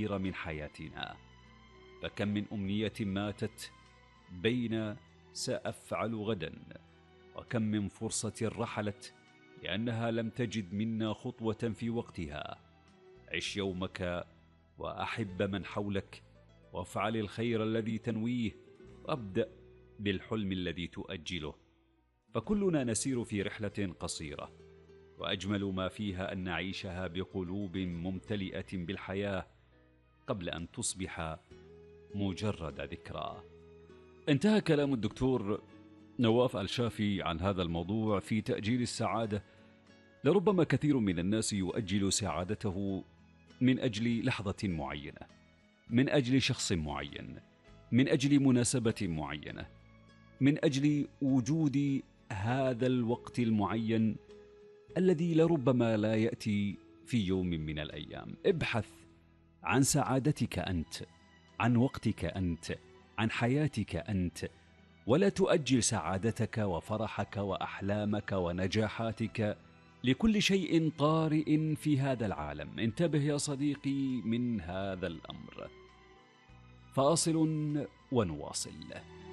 الأخيرة من حياتنا. فكم من أمنية ماتت بين سأفعل غدا، وكم من فرصة رحلت لأنها لم تجد منا خطوة في وقتها. عش يومك وأحب من حولك، وافعل الخير الذي تنويه، وابدأ بالحلم الذي تؤجله. فكلنا نسير في رحلة قصيرة، وأجمل ما فيها أن نعيشها بقلوب ممتلئة بالحياة قبل أن تصبح مجرد ذكرى. انتهى كلام الدكتور نواف الشافي عن هذا الموضوع في تأجيل السعادة. لربما كثير من الناس يؤجل سعادته من أجل لحظة معينة، من أجل شخص معين، من أجل مناسبة معينة، من أجل وجود هذا الوقت المعين الذي لربما لا يأتي في يوم من الأيام. ابحث عن سعادتك أنت، عن وقتك أنت، عن حياتك أنت، ولا تؤجل سعادتك وفرحك وأحلامك ونجاحاتك لكل شيء طارئ في هذا العالم. انتبه يا صديقي من هذا الأمر. فاصل ونواصل.